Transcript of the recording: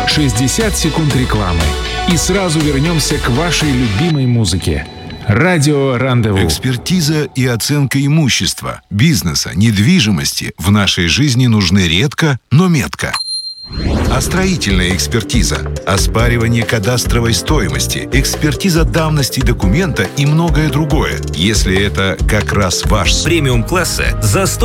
60 секунд рекламы. И сразу вернемся к вашей любимой музыке. Радио «Рандеву». Экспертиза и оценка имущества, бизнеса, недвижимости в нашей жизни нужны редко, но метко. А строительная экспертиза, оспаривание кадастровой стоимости, экспертиза давности документа и многое другое. Если это как раз ваш премиум-класса за 100